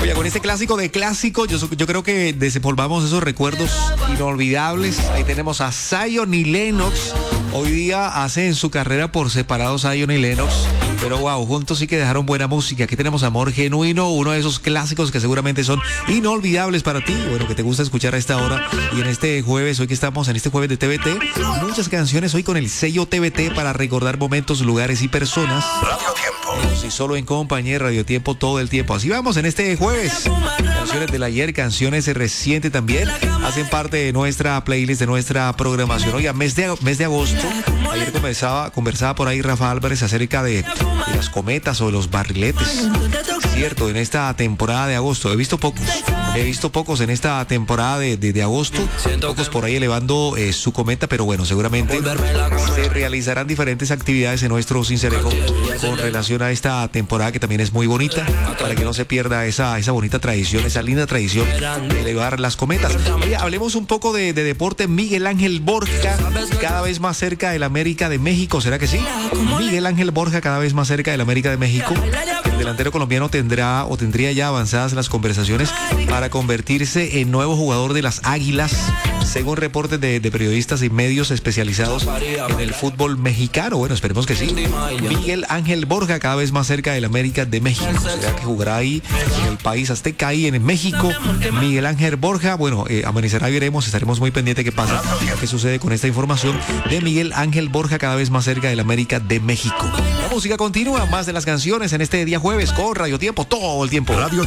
Oye, con este clásico de clásicos, yo creo que desempolvamos esos recuerdos inolvidables. Ahí tenemos a Zion y Lennox. Hoy día hacen su carrera por separado Zion y Lennox, pero wow, juntos sí que dejaron buena música. Aquí tenemos Amor Genuino, uno de esos clásicos que seguramente son inolvidables para ti, bueno, que te gusta escuchar a esta hora. Y en este jueves, hoy que estamos en este jueves de TVT, muchas canciones hoy con el sello TVT para recordar momentos, lugares y personas. Radio Tiempo. Y solo en compañía de Radio Tiempo todo el tiempo. Así vamos en este jueves. Canciones del ayer, canciones recientes también hacen parte de nuestra playlist, de nuestra programación. Oiga, mes de agosto. Ayer conversaba por ahí Rafa Álvarez acerca de las cometas o de los barriletes. Cierto, en esta temporada de agosto he visto pocos en esta temporada de agosto, pocos por ahí elevando su cometa, pero bueno, seguramente se realizarán diferentes actividades en nuestro Cincerejo con relación a esta temporada que también es muy bonita, para que no se pierda esa bonita tradición, esa linda tradición de elevar las cometas. Oye, hablemos un poco de deporte. Miguel Ángel Borja, cada vez más cerca del América de México, ¿será que sí? Miguel Ángel Borja cada vez más cerca del América de México. El delantero colombiano tendría ya avanzadas las conversaciones para convertirse en nuevo jugador de las Águilas, según reportes de periodistas y medios especializados en el fútbol mexicano. Bueno, esperemos que sí. Miguel Ángel Borja cada vez más cerca del América de México. ¿Será que jugará ahí en el país azteca, ahí en México? Miguel Ángel Borja, bueno, amanecerá y veremos, estaremos muy pendientes de qué pasa, qué sucede con esta información de Miguel Ángel Borja cada vez más cerca del América de México. La música continúa, más de las canciones en este día jueves con Radio Tiempo, todo el tiempo. Radio